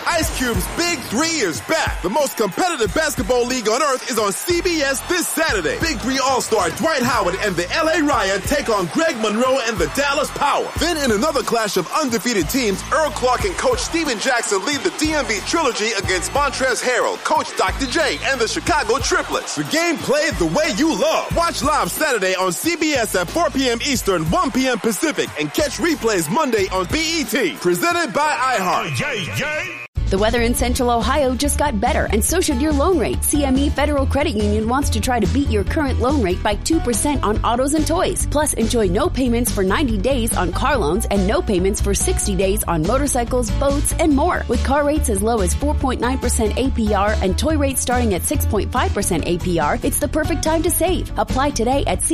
Ice Cube's Big 3 is back. The most competitive basketball league on earth is on CBS this Saturday. Big 3 All-Star Dwight Howard and the LA Riot take on Greg Monroe and the Dallas Power. Then in another clash of undefeated teams, Earl Clark and Coach Steven Jackson lead the DMV Trilogy against Montrezl Harrell, Coach Dr. J, and the Chicago Triplets. The game played the way you love. Watch live Saturday on CBS at 4 p.m. Eastern, 1 p.m. Pacific, and catch replays Monday on BET. Presented by iHeart. The weather in Central Ohio just got better, and so should your loan rate. CME Federal Credit Union wants to try to beat your current loan rate by 2% on autos and toys. Plus, enjoy no payments for 90 days on car loans and no payments for 60 days on motorcycles, boats, and more. With car rates as low as 4.9% APR and toy rates starting at 6.5% APR, it's the perfect time to save. Apply today at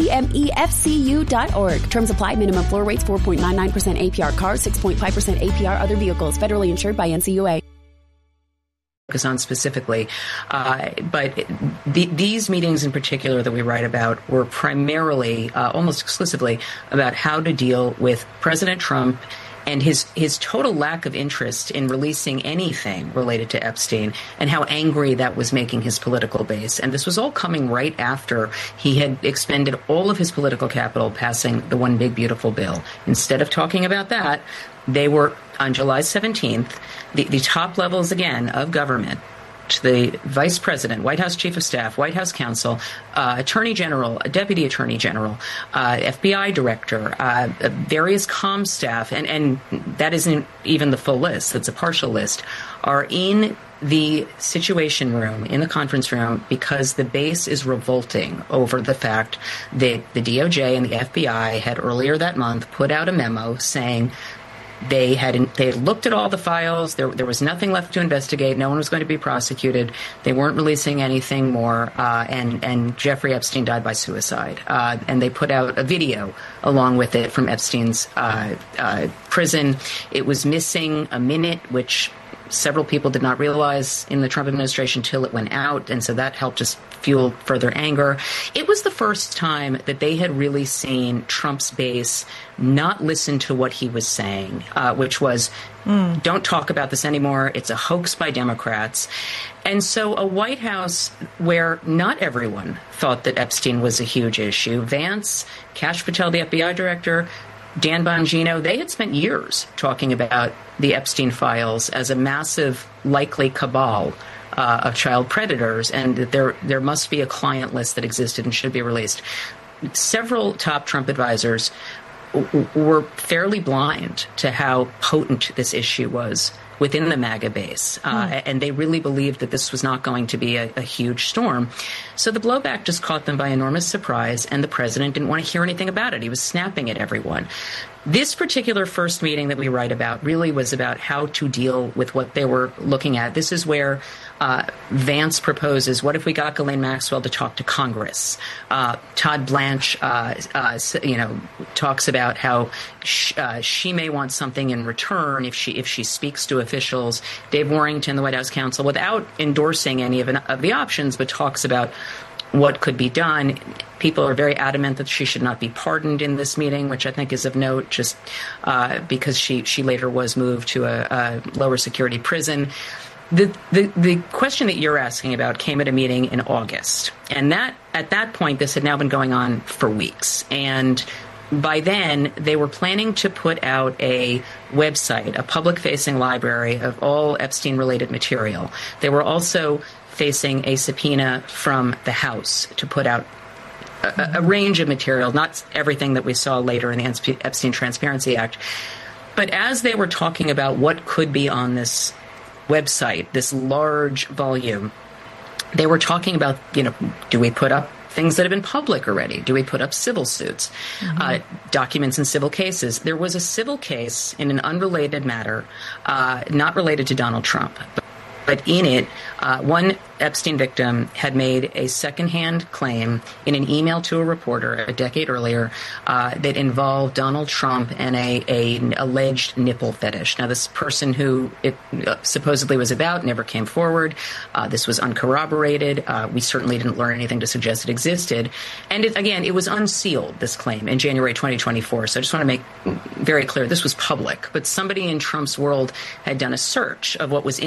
CMEFCU.org. Terms apply. Minimum floor rates 4.99% APR cars, 6.5% APR other vehicles. Federally insured by NCUA. Focus on specifically, but these meetings in particular that we write about were primarily, almost exclusively, about how to deal with President Trump and his total lack of interest in releasing anything related to Epstein, and how angry that was making his political base. And this was all coming right after he had expended all of his political capital passing the One Big Beautiful Bill. Instead of talking about that, they were, on July 17th, the top levels, again, of government, the Vice President, White House Chief of Staff, White House Counsel, Attorney General, Deputy Attorney General, FBI Director, various comm staff, and that isn't even the full list, that's a partial list, are in the Situation Room, in the conference room, because the base is revolting over the fact that the DOJ and the FBI had earlier that month put out a memo saying they had looked at all the files. There was nothing left to investigate. No one was going to be prosecuted. They weren't releasing anything more. And Jeffrey Epstein died by suicide. And they put out a video along with it from Epstein's prison. It was missing a minute, which several people did not realize in the Trump administration till it went out. And so that helped just fuel further anger. It was the first time that they had really seen Trump's base not listen to what he was saying, which was, don't talk about this anymore. It's a hoax by Democrats. And so a White House where not everyone thought that Epstein was a huge issue. Vance, Kash Patel, the FBI director, Dan Bongino, they had spent years talking about the Epstein files as a massive, likely cabal of child predators, and that there must be a client list that existed and should be released. Several top Trump advisors were fairly blind to how potent this issue was within the MAGA base, and they really believed that this was not going to be a huge storm. So the blowback just caught them by enormous surprise, and the president didn't want to hear anything about it. He was snapping at everyone. This particular first meeting that we write about really was about how to deal with what they were looking at. This is where Vance proposes, what if we got Ghislaine Maxwell to talk to Congress? Todd Blanche, talks about how she may want something in return if she speaks to officials. Dave Warrington, the White House counsel, without endorsing any of the options, but talks about what could be done. People are very adamant that she should not be pardoned in this meeting, which I think is of note, just because she later was moved to a lower security prison. The question that you're asking about came at a meeting in August, and that at that point this had now been going on for weeks, and by then they were planning to put out a website, a public-facing library of all Epstein-related material. They were also facing a subpoena from the House to put out a range of material, not everything that we saw later in the Epstein Transparency Act. But as they were talking about what could be on this website, this large volume, they were talking about, do we put up things that have been public already? Do we put up civil suits, documents in civil cases? There was a civil case in an unrelated matter, not related to Donald Trump, but in it, one Epstein victim had made a secondhand claim in an email to a reporter a decade earlier that involved Donald Trump and an alleged nipple fetish. Now, this person who it supposedly was about never came forward. This was uncorroborated. We certainly didn't learn anything to suggest it existed. And it was unsealed, this claim, in January 2024. So I just want to make very clear, this was public. But somebody in Trump's world had done a search of what was in